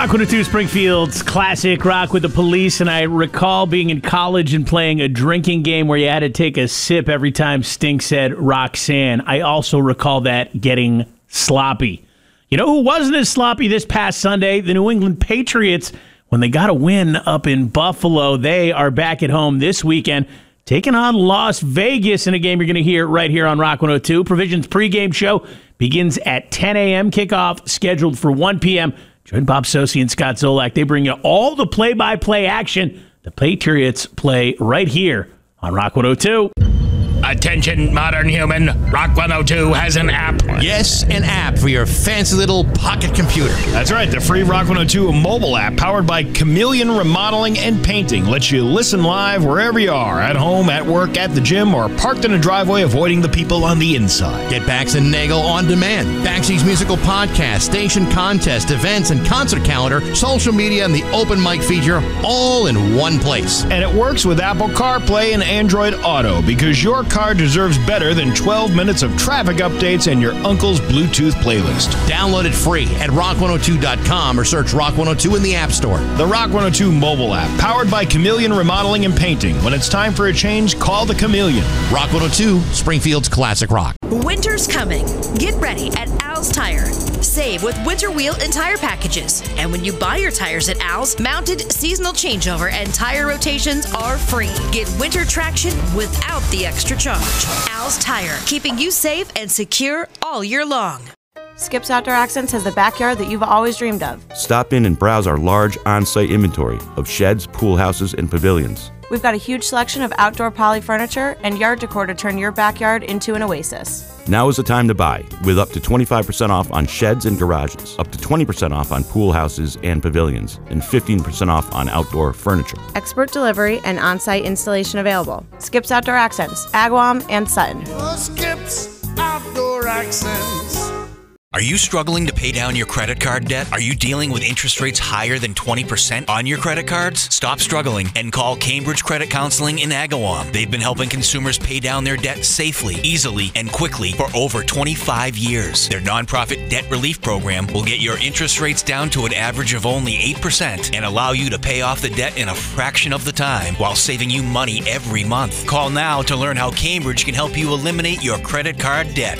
Rock 102 Springfield's classic Rock with the Police, and I recall being in college and playing a drinking game where you had to take a sip every time Sting said Roxanne. I also recall that getting sloppy. You know who wasn't as sloppy this past Sunday? The New England Patriots. When they got a win up in Buffalo, they are back at home this weekend, taking on Las Vegas in a game you're going to hear right here on Rock 102. Provision's pregame show begins at 10 a.m. Kickoff scheduled for 1 p.m. Join Bob Sosi and Scott Zolak. They bring you all the play-by-play action the Patriots play right here on Rock 102. Attention, modern human. Rock 102 has an app. Yes, an app for your fancy little pocket computer. That's right. The free Rock 102 mobile app powered by Chameleon Remodeling and Painting lets you listen live wherever you are, at home, at work, at the gym, or parked in a driveway avoiding the people on the inside. Get Bax and Nagel on demand. Baxi's musical podcast, station contest, events, and concert calendar, social media, and the open mic feature all in one place. And it works with Apple CarPlay and Android Auto because your car deserves better than 12 minutes of traffic updates and your uncle's Bluetooth playlist. Download it free at rock102.com or search Rock 102 in the App Store. The Rock 102 mobile app, powered by Chameleon Remodeling and Painting. When it's time for a change, call the Chameleon. Rock 102, Springfield's classic rock. Winter's coming. Get ready at Al's Tire. Save with winter wheel and tire packages. And when you buy your tires at Al's, mounted seasonal changeover and tire rotations are free. Get winter traction without the extra charge. Al's Tire, keeping you safe and secure all year long. Skip's Outdoor Accents has the backyard that you've always dreamed of. Stop in and browse our large on-site inventory of sheds, pool houses, and pavilions. We've got a huge selection of outdoor poly furniture and yard decor to turn your backyard into an oasis. Now is the time to buy, with up to 25% off on sheds and garages, up to 20% off on pool houses and pavilions, and 15% off on outdoor furniture. Expert delivery and on-site installation available. Skip's Outdoor Accents, Agawam and Sutton. Skip's Outdoor Accents. Are you struggling to pay down your credit card debt? Are you dealing with interest rates higher than 20% on your credit cards? Stop struggling and call Cambridge Credit Counseling in Agawam. They've been helping consumers pay down their debt safely, easily, and quickly for over 25 years. Their nonprofit debt relief program will get your interest rates down to an average of only 8% and allow you to pay off the debt in a fraction of the time while saving you money every month. Call now to learn how Cambridge can help you eliminate your credit card debt.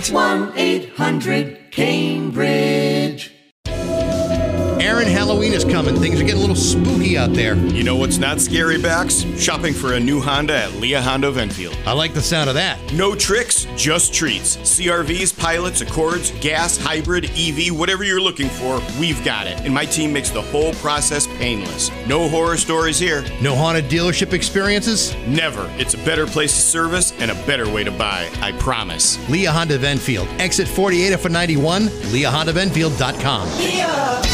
1-800-Cambridge. Aaron, Halloween is coming. Things are getting a little spooky out there. You know what's not scary, Bax? Shopping for a new Honda at Leah Honda of Enfield. I like the sound of that. No tricks, just treats. CRVs, pilots, Accords, gas, hybrid, EV, whatever you're looking for, we've got it. And my team makes the whole process painless. No horror stories here. No haunted dealership experiences? Never. It's a better place to service and a better way to buy. I promise. Leah Honda of Enfield. Exit 48 off of 91, LeahHondaofEnfield.com. Leah!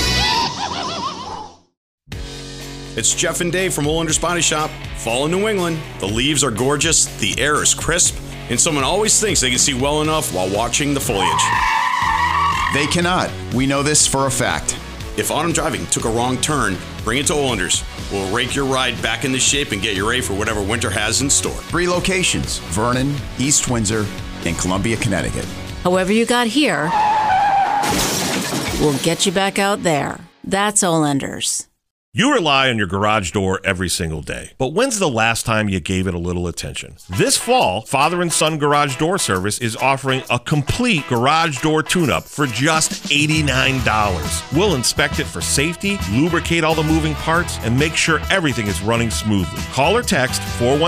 It's Jeff and Dave from Olander's Body Shop. Fall in New England. The leaves are gorgeous, the air is crisp, and someone always thinks they can see well enough while watching the foliage. They cannot. We know this for a fact. If autumn driving took a wrong turn, bring it to Olander's. We'll rake your ride back into shape and get you ready for whatever winter has in store. 3 locations: Vernon, East Windsor, and Columbia, Connecticut. However you got here, we'll get you back out there. That's Olander's. You rely on your garage door every single day, but when's the last time you gave it a little attention? This fall, Father and Son Garage Door Service is offering a complete garage door tune-up for just $89. We'll inspect it for safety, lubricate all the moving parts, and make sure everything is running smoothly. Call or text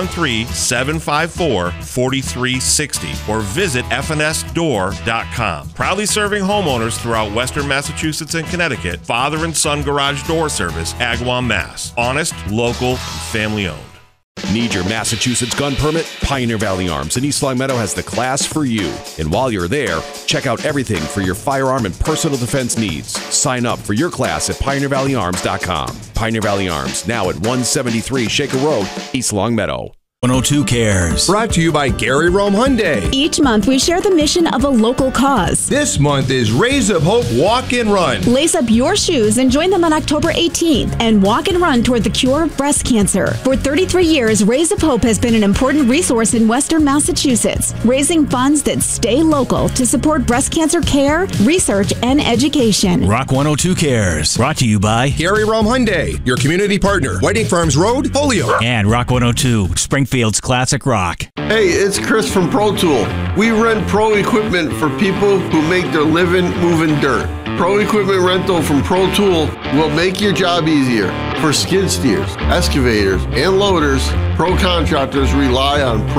413-754-4360 or visit fnsdoor.com. Proudly serving homeowners throughout Western Massachusetts and Connecticut, Father and Son Garage Door Service, Agawam, Mass. Honest, local, and family owned. Need your Massachusetts gun permit? Pioneer Valley Arms in East Longmeadow has the class for you. And while you're there, check out everything for your firearm and personal defense needs. Sign up for your class at PioneerValleyArms.com. Pioneer Valley Arms, now at 173 Shaker Road, East Longmeadow. 102 Cares. Brought to you by Gary Rome Hyundai. Each month, we share the mission of a local cause. This month is Raise Up Hope Walk and Run. Lace up your shoes and join them on October 18th and walk and run toward the cure of breast cancer. For 33 years, Raise Up Hope has been an important resource in Western Massachusetts, raising funds that stay local to support breast cancer care, research, and education. Rock 102 Cares. Brought to you by Gary Rome Hyundai, your community partner. Whiting Farms Road, Holyoke. And Rock 102, Springfield's classic rock. Hey, it's Chris from Pro Tool. We rent pro equipment for people who make their living moving dirt. Pro equipment rental from Pro Tool will make your job easier. For skid steers, excavators, and loaders, pro contractors rely on Pro